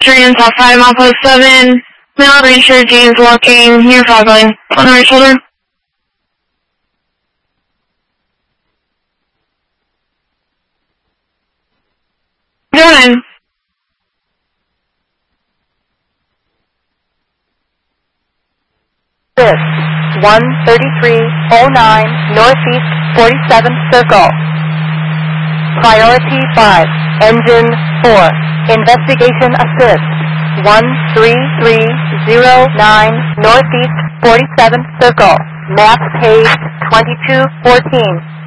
pedestrians off 5 mile post 7. Male racer James walking near Fogling. On the right shoulder. Going. This 13309 Northeast 47th Circle. Priority 5, Engine 4, Investigation Assist, 13309 Northeast 47th Circle, map page 2214.